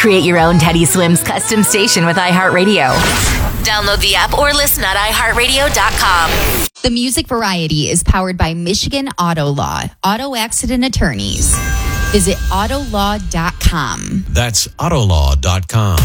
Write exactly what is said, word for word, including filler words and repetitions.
Create your own Teddy Swims custom station with iHeartRadio. Download the app or listen at i heart radio dot com. The Music Variety is powered by Michigan Auto Law, auto accident attorneys. Visit auto law dot com. That's autolaw dot com.